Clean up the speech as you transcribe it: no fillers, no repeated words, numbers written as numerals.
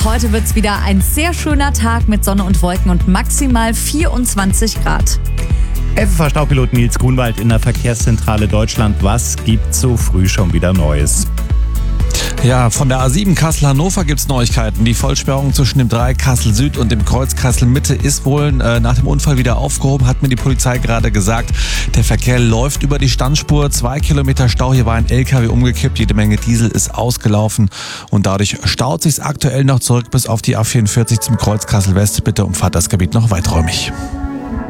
heute wird es wieder ein sehr schöner Tag mit Sonne und Wolken und maximal 24 Grad. FFH-Staupilot Nils Grunwald in der Verkehrszentrale Deutschland. Was gibt so früh schon wieder Neues? Ja, von der A7 Kassel-Hannover gibt es Neuigkeiten. Die Vollsperrung zwischen dem Dreieck Kassel-Süd und dem Kreuz Kassel-Mitte ist wohl nach dem Unfall wieder aufgehoben, hat mir die Polizei gerade gesagt. Der Verkehr läuft über die Standspur. 2 Kilometer Stau, hier war ein LKW umgekippt, jede Menge Diesel ist ausgelaufen und dadurch staut sich's aktuell noch zurück bis auf die A44 zum Kreuz Kassel-West. Bitte umfahrt das Gebiet noch weiträumig.